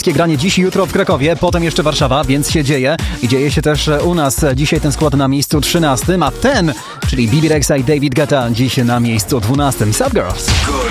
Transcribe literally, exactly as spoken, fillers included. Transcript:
Wielkie granie dziś i jutro w Krakowie, potem jeszcze Warszawa, więc się dzieje. I dzieje się też u nas. Dzisiaj ten skład na miejscu trzynastym, a ten, czyli Bibi Rexha i David Guetta, dziś na miejscu dwunastym. Sup Girls?